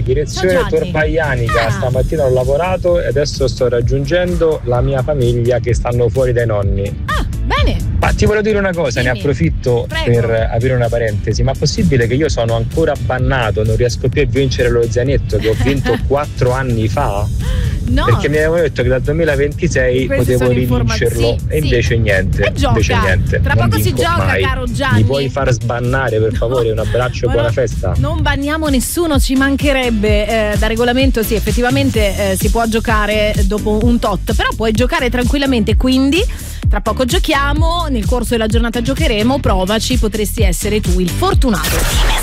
direzione Torvaianica. Stamattina ho lavorato e adesso sto raggiungendo la mia famiglia che stanno fuori dai nonni. Bene. Ma ti volevo dire una cosa, ne approfitto per aprire una parentesi. Ma è possibile che io sono ancora bannato, non riesco più a vincere lo zainetto che ho vinto 4 anni fa? No. Perché mi avevano detto che dal 2026 potevo rivincerlo e invece niente. Invece niente. Tra poco si gioca, mai. caro Gianni. Mi puoi far sbannare per favore? Un abbraccio, buona festa. Non banniamo nessuno, ci mancherebbe. Da regolamento sì, effettivamente si può giocare dopo un tot, però puoi giocare tranquillamente, quindi tra poco giochiamo, nel corso della giornata giocheremo, provaci, potresti essere tu il fortunato.